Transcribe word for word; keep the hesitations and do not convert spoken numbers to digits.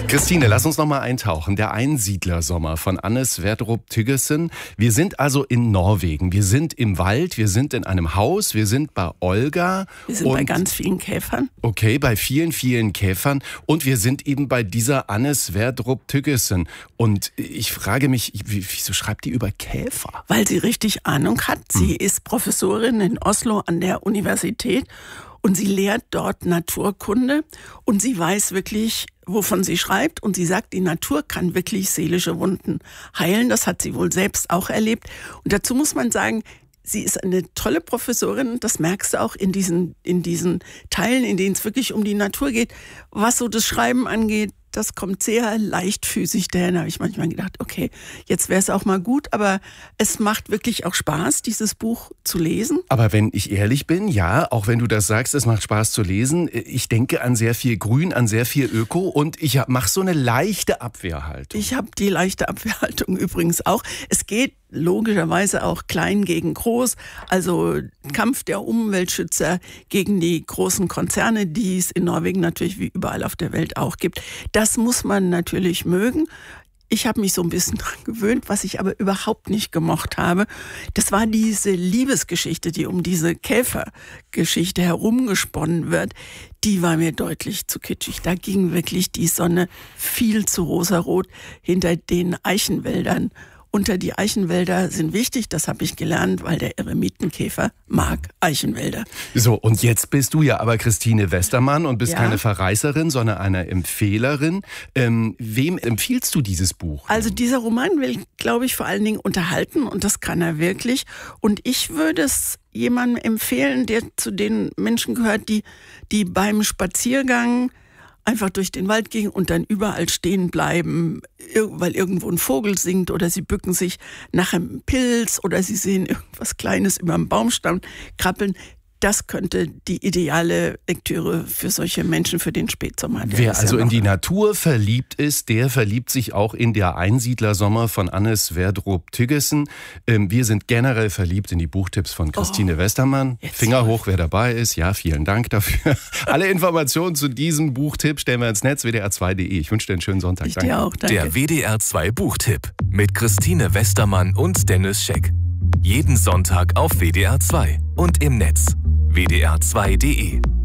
Christine, lass uns noch mal eintauchen. Der Einsiedlersommer von Anne Sverdrup Thygessen. Wir sind also in Norwegen. Wir sind im Wald, wir sind in einem Haus, wir sind bei Olga. Wir sind und, bei ganz vielen Käfern. Okay, bei vielen, vielen Käfern. Und wir sind eben bei dieser Anne Sverdrup Thygessen. Und ich frage mich, wieso schreibt die über Käfer? Weil sie richtig Ahnung hat. Sie hm. ist Professorin in Oslo an der Universität. Und sie lehrt dort Naturkunde und sie weiß wirklich, wovon sie schreibt. Und sie sagt, die Natur kann wirklich seelische Wunden heilen. Das hat sie wohl selbst auch erlebt. Und dazu muss man sagen, sie ist eine tolle Professorin. Das merkst du auch in diesen, in diesen Teilen, in denen es wirklich um die Natur geht. Was so das Schreiben angeht, das kommt sehr leichtfüßig dahin. Da habe ich manchmal gedacht, okay, jetzt wäre es auch mal gut. Aber es macht wirklich auch Spaß, dieses Buch zu lesen. Aber wenn ich ehrlich bin, ja, auch wenn du das sagst, es macht Spaß zu lesen. Ich denke an sehr viel Grün, an sehr viel Öko und ich mache so eine leichte Abwehrhaltung. Ich habe die leichte Abwehrhaltung übrigens auch. Es geht logischerweise auch klein gegen groß. Also Kampf der Umweltschützer gegen die großen Konzerne, die es in Norwegen natürlich wie überall auf der Welt auch gibt. Das muss man natürlich mögen. Ich habe mich so ein bisschen dran gewöhnt, was ich aber überhaupt nicht gemocht habe. Das war diese Liebesgeschichte, die um diese Käfergeschichte herumgesponnen wird. Die war mir deutlich zu kitschig. Da ging wirklich die Sonne viel zu rosarot hinter den Eichenwäldern. Unter die Eichenwälder sind wichtig, das habe ich gelernt, weil der Eremitenkäfer mag Eichenwälder. So, und jetzt bist du ja aber Christine Westermann und bist ja. keine Verreißerin, sondern eine Empfehlerin. Ähm, wem empfiehlst du dieses Buch? Also dieser Roman will, glaube ich, vor allen Dingen unterhalten und das kann er wirklich. Und ich würde es jemandem empfehlen, der zu den Menschen gehört, die, die beim Spaziergang einfach durch den Wald gehen und dann überall stehen bleiben, weil irgendwo ein Vogel singt oder sie bücken sich nach einem Pilz oder sie sehen irgendwas Kleines über einem Baumstamm krabbeln. Das könnte die ideale Lektüre für solche Menschen für den Spätsommer. Wer also in die Natur verliebt ist, der verliebt sich auch in der Einsiedlersommer von Anne Sverdrup Thygessen. Ähm, wir sind generell verliebt in die Buchtipps von Christine oh, Westermann. Finger hoch, wer dabei ist. Ja, vielen Dank dafür. Alle Informationen zu diesem Buchtipp stellen wir ins Netz, w d r zwei punkt d e. Ich wünsche dir einen schönen Sonntag. Ich dir auch, danke. Der W D R zwei Buchtipp mit Christine Westermann und Dennis Scheck. Jeden Sonntag auf W D R zwei und im Netz w d r zwei punkt d e.